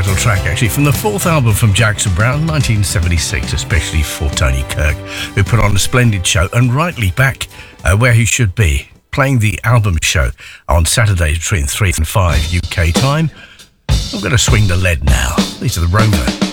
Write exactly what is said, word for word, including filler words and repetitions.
title track, actually, from the fourth album from Jackson Browne, nineteen seventy-six, especially for Tony Kirk, who put on a splendid show, and rightly back uh, where he should be, playing the album show on Saturdays between three and five U K time. I'm going to swing the lead now. These are the Rover.